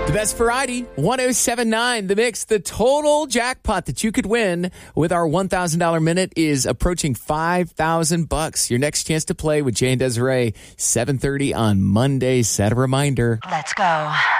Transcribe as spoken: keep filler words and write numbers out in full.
The best variety, one oh seven point nine The Mix. The total jackpot that you could win with our one thousand dollars minute is approaching five thousand bucks. Your next chance to play with Jay and Desiree, seven thirty on Monday. Set a reminder. Let's go.